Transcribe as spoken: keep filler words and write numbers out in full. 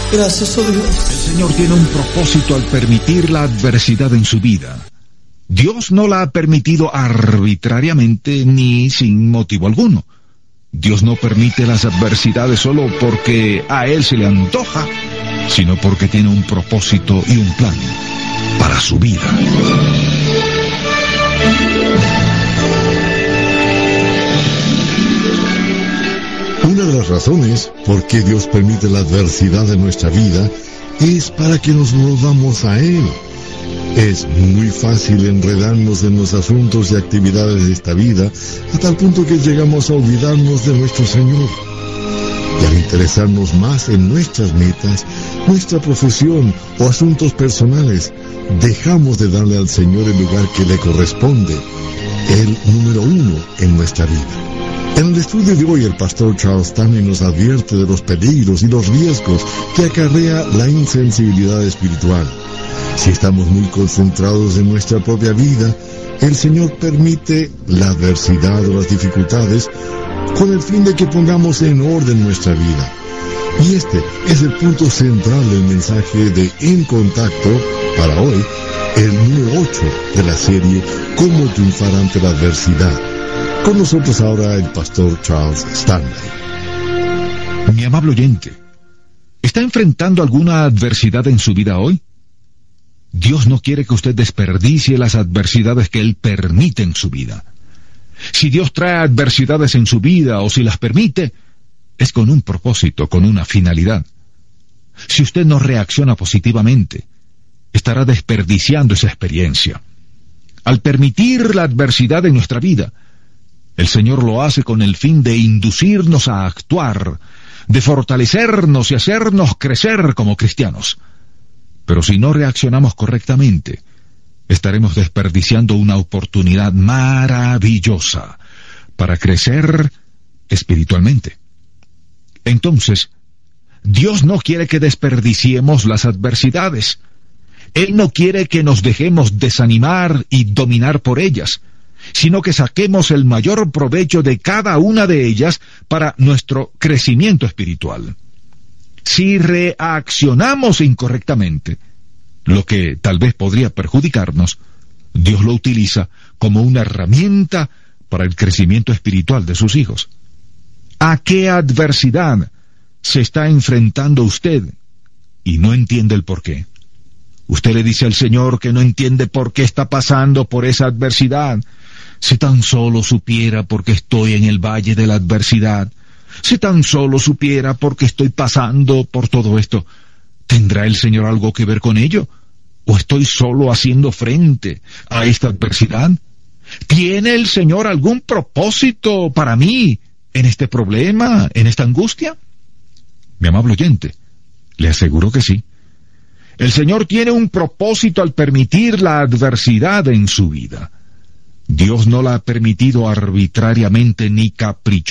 Gracias, oh Dios. El Señor tiene un propósito al permitir la adversidad en su vida. Dios no la ha permitido arbitrariamente ni sin motivo alguno. Dios no permite las adversidades solo porque a Él se le antoja, sino porque tiene un propósito y un plan para su vida. Una de las razones por qué Dios permite la adversidad en nuestra vida es para que nos volvamos a Él. Es muy fácil enredarnos en los asuntos y actividades de esta vida a tal punto que llegamos a olvidarnos de nuestro Señor. Y al interesarnos más en nuestras metas, nuestra profesión o asuntos personales, dejamos de darle al Señor el lugar que le corresponde, el número uno en nuestra vida. En el estudio de hoy, el pastor Charles Stanley nos advierte de los peligros y los riesgos que acarrea la insensibilidad espiritual. Si estamos muy concentrados en nuestra propia vida, el Señor permite la adversidad o las dificultades con el fin de que pongamos en orden nuestra vida. Y este es el punto central del mensaje de En Contacto para hoy, el número ocho de la serie Cómo triunfar ante la adversidad. Con nosotros ahora el pastor Charles Stanley. Mi amable oyente, ¿está enfrentando alguna adversidad en su vida hoy? Dios no quiere que usted desperdicie las adversidades que Él permite en su vida. Si Dios trae adversidades en su vida o si las permite, es con un propósito, con una finalidad. Si usted no reacciona positivamente, estará desperdiciando esa experiencia. Al permitir la adversidad en nuestra vida, el Señor lo hace con el fin de inducirnos a actuar, de fortalecernos y hacernos crecer como cristianos. Pero si no reaccionamos correctamente, estaremos desperdiciando una oportunidad maravillosa para crecer espiritualmente. Entonces, Dios no quiere que desperdiciemos las adversidades. Él no quiere que nos dejemos desanimar y dominar por ellas, sino que saquemos el mayor provecho de cada una de ellas para nuestro crecimiento espiritual. Si reaccionamos incorrectamente, lo que tal vez podría perjudicarnos, Dios lo utiliza como una herramienta para el crecimiento espiritual de sus hijos. ¿A qué adversidad se está enfrentando usted y no entiende el por qué? Usted le dice al Señor que no entiende por qué está pasando por esa adversidad. Si tan solo supiera por qué estoy en el valle de la adversidad, si tan solo supiera por qué estoy pasando por todo esto, ¿tendrá el Señor algo que ver con ello? ¿O estoy solo haciendo frente a esta adversidad? ¿Tiene el Señor algún propósito para mí en este problema, en esta angustia? Mi amable oyente, le aseguro que sí. El Señor tiene un propósito al permitir la adversidad en su vida. Dios no la ha permitido arbitrariamente ni caprichosamente.